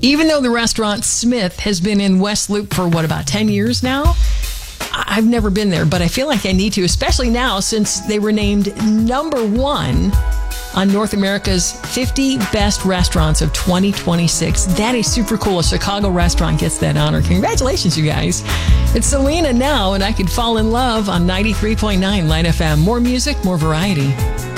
Even though the restaurant Smith has been in West Loop for, about 10 years now? I've never been there, but I feel like I need to, especially now since they were named number 1 on North America's 50 Best Restaurants of 2026. That is super cool. A Chicago restaurant gets that honor. Congratulations, you guys. It's Selena now, and I Could Fall in Love on 93.9 Light FM. More music, more variety.